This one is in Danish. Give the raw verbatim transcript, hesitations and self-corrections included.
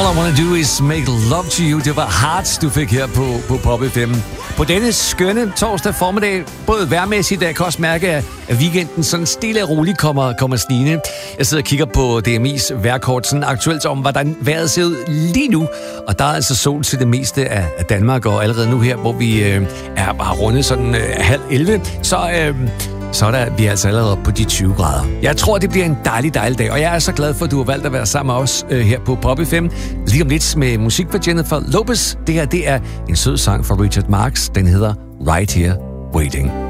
I Wanna Do Is Make Love To You. Det var Hearts, du fik her på, på Pop F M. På denne skønne torsdag formiddag, både vejrmæssigt, jeg kan også mærke, at weekenden sådan stille og roligt kommer, kommer snigende. Jeg sidder og kigger på D M I's vejrkort, sådan aktuelt om, hvordan vejret ser ud lige nu. Og der er altså sol til det meste af, af Danmark, og allerede nu her, hvor vi øh, er bare rundet sådan øh, halv elleve, så... Øh, Så er der, vi er altså allerede på de tyve grader. Jeg tror, det bliver en dejlig, dejlig dag, og jeg er så glad for, at du har valgt at være sammen med os øh, her på Pop F M. Lige om lidt med musik fra Jennifer Lopez. Det her, det er en sød sang fra Richard Marx. Den hedder Right Here Waiting.